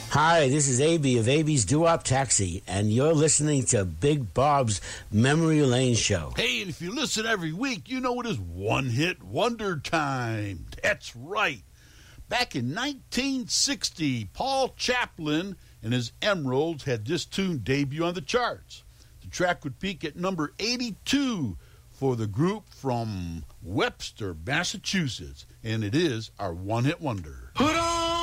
Hi, this is AB of AB's Doo-Wop Taxi, and you're listening to Big Bob's Memory Lane Show. Hey, and if you listen every week, you know it is one-hit wonder time. That's right. Back in 1960, Paul Chaplin and his Emeralds had this tune debut on the charts. The track would peak at number 82 for the group from Webster, Massachusetts, and it is our one-hit wonder. Put on